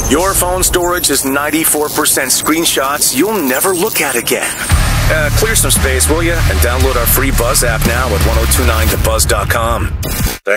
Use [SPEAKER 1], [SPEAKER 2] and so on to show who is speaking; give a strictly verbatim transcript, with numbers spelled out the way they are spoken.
[SPEAKER 1] Your phone storage is ninety-four percent screenshots you'll never look at again. Uh, clear some space, will you? And download our free Buzz app now at ten twenty-nine to buzz dot com.